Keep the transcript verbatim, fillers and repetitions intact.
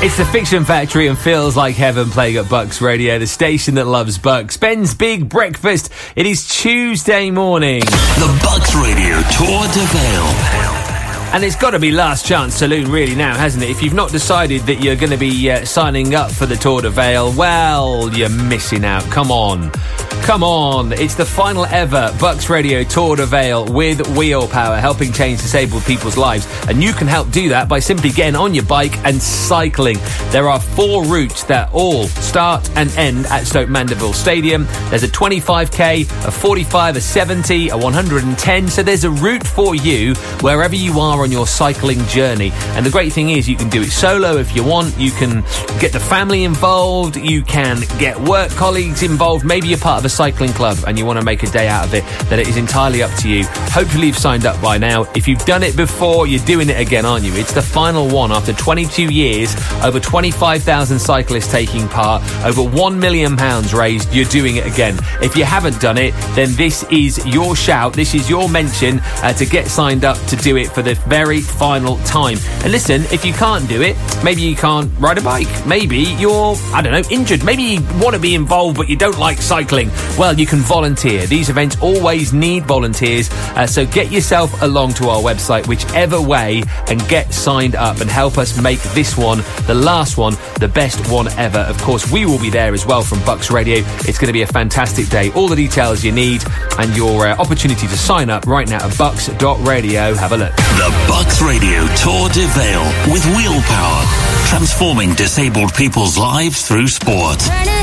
It's the Fiction Factory and Feels Like Heaven playing at Bucks Radio, the station that loves Bucks. Ben's Big Breakfast. It is Tuesday morning. The Bucks Radio Tour de Vale. And it's got to be last chance saloon really now, hasn't it? If you've not decided that you're going to be uh, signing up for the Tour de Vale, well, you're missing out. Come on. Come on. It's the final ever Bucks Radio Tour de Vale with Wheel Power, helping change disabled people's lives. And you can help do that by simply getting on your bike and cycling. There are four routes that all start and end at Stoke Mandeville Stadium. There's a twenty-five K, a forty-five, a seventy, a one hundred ten. So there's a route for you wherever you are on your cycling journey. And the great thing is you can do it solo if you want. You can get the family involved. You can get work colleagues involved. Maybe you're part of a cycling club and you want to make a day out of it. Then it is entirely up to you. Hopefully you've signed up by now. If you've done it before, you're doing it again, aren't you? It's the final one after twenty-two years, over twenty-five thousand cyclists taking part, over one million pounds raised. You're doing it again. If you haven't done it, then this is your shout. This is your mention uh, to get signed up to do it for the very final time. And listen, if you can't do it, maybe you can't ride a bike. Maybe you're, I don't know, injured. Maybe you want to be involved but you don't like cycling. Well, you can volunteer. These events always need volunteers. Uh, so get yourself along to our website, whichever way, and get signed up and help us make this one, the last one, the best one ever. Of course, we will be there as well from Bucks Radio. It's going to be a fantastic day. All the details you need and your uh, opportunity to sign up right now at bucks dot radio. Have a look. The Bucks Radio Tour de Vale with Wheel Power, transforming disabled people's lives through sport.